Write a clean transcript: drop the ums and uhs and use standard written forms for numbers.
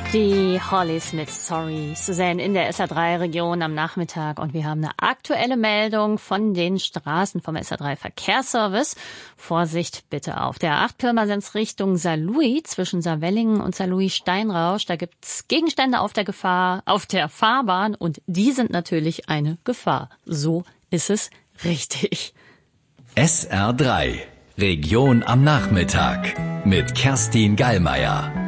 Die Hollies mit Sorry Suzanne in der SR3-Region am Nachmittag und wir haben eine aktuelle Meldung von den Straßen vom SR3-Verkehrsservice. Vorsicht bitte auf der A8 Pirmasens Richtung Saarlouis zwischen Saarwellingen und Saarlouis-Steinrausch. Da gibt's Gegenstände auf der Fahrbahn und die sind natürlich eine Gefahr. So ist es richtig. SR3 Region am Nachmittag mit Kerstin Gallmeier.